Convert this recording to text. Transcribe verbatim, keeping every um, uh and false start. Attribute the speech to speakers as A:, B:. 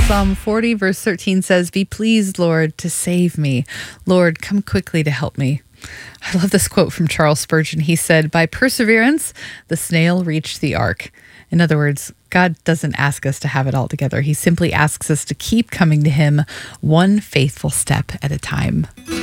A: Psalm forty, verse thirteen says, "Be pleased, Lord, to save me. Lord, come quickly to help me." I love this quote from Charles Spurgeon. He said, "By perseverance, the snail reached the ark." In other words, God doesn't ask us to have it all together. He simply asks us to keep coming to him one faithful step at a time.